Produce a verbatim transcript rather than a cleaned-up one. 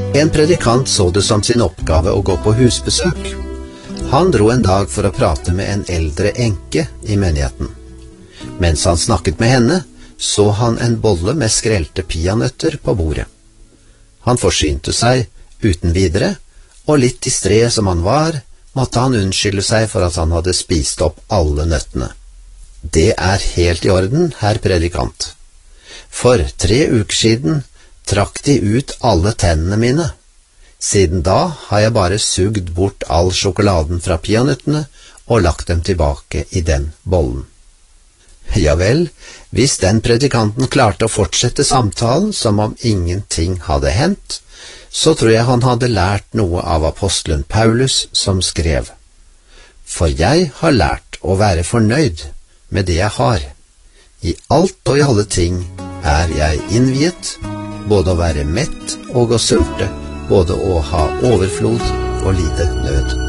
En predikant så det som sin oppgave å gå på husbesøk. Han dro en dag for å prate med en eldre enke i menigheten. Mens han snakket med henne, så han en bolle med skrelte peanøtter på bordet. Han forsynte seg uten videre, og litt distré som han var, måtte han unnskylde seg for at han hadde spist opp alle nøttene. Det er helt i orden, herr predikant. For tre uker siden trakk de ut alle tennene mine. Siden da har jeg bare sugd bort all sjokoladen fra peanøttene og lagt dem tilbake i den bollen. Ja vel, hvis den predikanten klarte å fortsette samtalen som om ingenting hadde hendt, så tror jeg han hadde lært noe av apostelen Paulus som skrev: For jeg har lært å være fornøyd med det jeg har. I alt og i alle ting er jeg innviet, både å være mett og å sulte, både å ha overflod og lide nød.